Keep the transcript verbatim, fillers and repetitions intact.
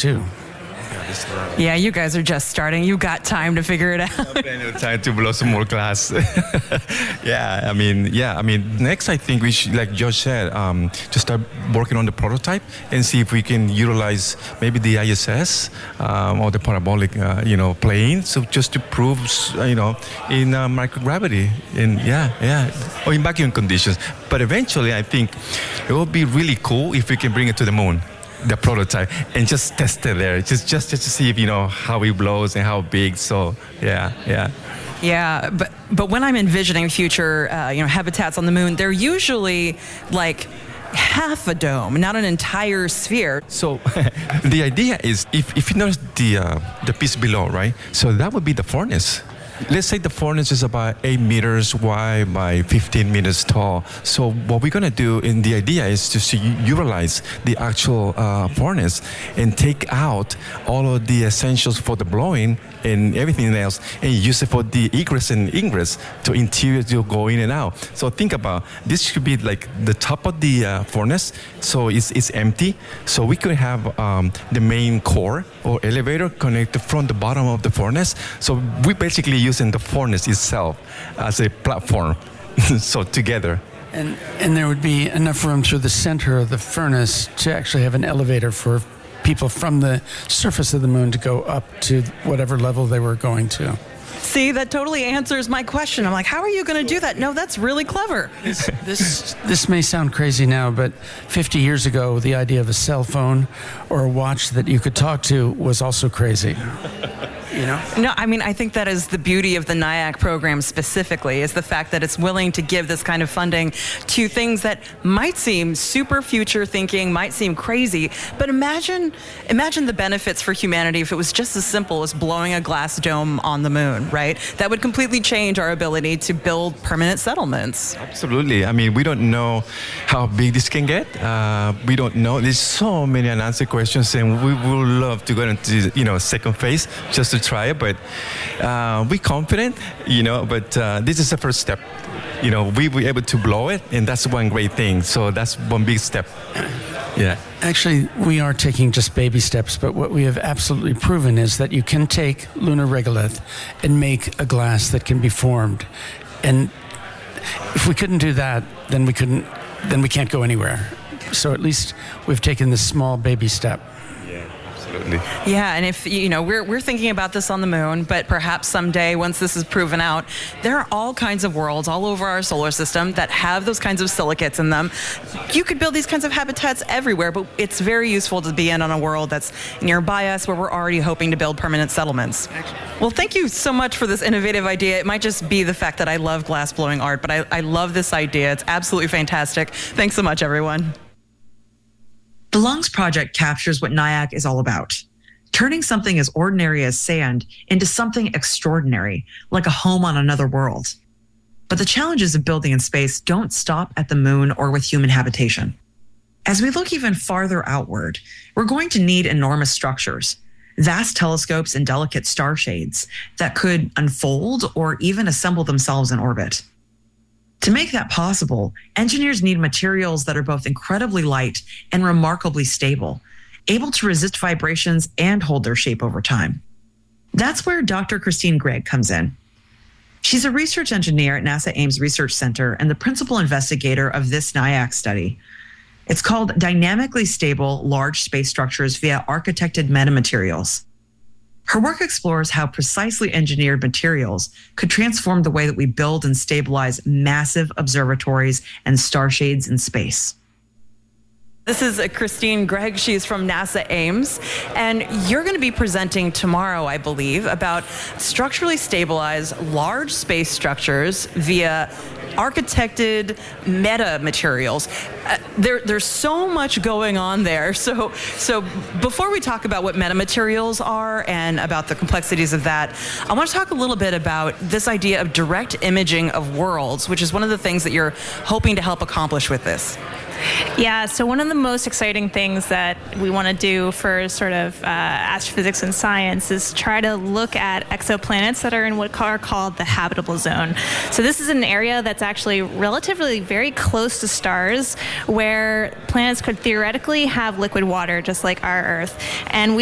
too. Yeah, you guys are just starting. You got time to figure it out. Plenty of time to blow some more glass. yeah, I mean, yeah, I mean, next I think we should, like Josh said, um, to start working on the prototype and see if we can utilize maybe the I S S um, or the parabolic, uh, you know, plane. So just to prove, uh, you know, in uh, microgravity, in yeah, yeah, or in vacuum conditions. But eventually, I think it would be really cool if we can bring it to the moon, the prototype, and just test it there, just just just to see if you know how it blows and how big. So yeah, yeah. Yeah, but but when I'm envisioning future, uh, you know, habitats on the moon, they're usually like half a dome, not an entire sphere. So the idea is, if if you notice the uh, the piece below, right? So that would be the furnace. Let's say the furnace is about eight meters wide by fifteen meters tall. So what we're gonna do, in the idea is to see, utilize the actual uh, furnace and take out all of the essentials for the blowing and everything else, and use it for the egress and ingress to interior to go in and out. So think about, this should be like the top of the uh, furnace, so it's, it's empty. So we could have um, the main core or elevator connected from the bottom of the furnace. So we basically using the furnace itself as a platform. So together. And and there would be enough room through the center of the furnace to actually have an elevator for people from the surface of the moon to go up to whatever level they were going to. See, that totally answers my question. I'm like, how are you going to do that? No, that's really clever. This, this this may sound crazy now, but fifty years ago, the idea of a cell phone or a watch that you could talk to was also crazy. You know? No, I mean, I think that is the beauty of the NIAC program specifically, is the fact that it's willing to give this kind of funding to things that might seem super future thinking, might seem crazy, but imagine imagine the benefits for humanity if it was just as simple as blowing a glass dome on the moon, right? That would completely change our ability to build permanent settlements. Absolutely. I mean, we don't know how big this can get. Uh, we don't know. There's so many unanswered questions, and we would love to go into, you know, second phase just to try it, but uh, we're confident, you know, but uh, this is the first step. You know, we were able to blow it, and that's one great thing. So that's one big step. Yeah. Actually, we are taking just baby steps, but what we have absolutely proven is that you can take lunar regolith and make a glass that can be formed. And if we couldn't do that, then we couldn't, then we can't go anywhere. So at least we've taken this small baby step. Absolutely. Yeah, and if, you know, we're, we're thinking about this on the moon, but perhaps someday, once this is proven out, there are all kinds of worlds all over our solar system that have those kinds of silicates in them. You could build these kinds of habitats everywhere, but it's very useful to be in on a world that's nearby us, where we're already hoping to build permanent settlements. Well, thank you so much for this innovative idea. It might just be the fact that I love glass blowing art, but I, I love this idea. It's absolutely fantastic. Thanks so much, everyone. The Lungs Project captures what NIAC is all about, turning something as ordinary as sand into something extraordinary, like a home on another world. But the challenges of building in space don't stop at the moon or with human habitation. As we look even farther outward, we're going to need enormous structures, vast telescopes and delicate star shades that could unfold or even assemble themselves in orbit. To make that possible, engineers need materials that are both incredibly light and remarkably stable, able to resist vibrations and hold their shape over time. That's where Doctor Christine Gregg comes in. She's a research engineer at NASA Ames Research Center and the principal investigator of this NIAC study. It's called Dynamically Stable Large Space Structures via Architected Metamaterials. Her work explores how precisely engineered materials could transform the way that we build and stabilize massive observatories and star shades in space. This is Christine Gregg. She's from NASA Ames. And you're going to be presenting tomorrow, I believe, about structurally stabilized large space structures via architected meta materials. Uh, there, there's so much going on there. So, so before we talk about what meta materials are and about the complexities of that, I want to talk a little bit about this idea of direct imaging of worlds, which is one of the things that you're hoping to help accomplish with this. Yeah, so one of the most exciting things that we want to do for sort of uh, astrophysics and science is try to look at exoplanets that are in what are called the habitable zone. So this is an area that's actually relatively very close to stars, where planets could theoretically have liquid water just like our Earth. And we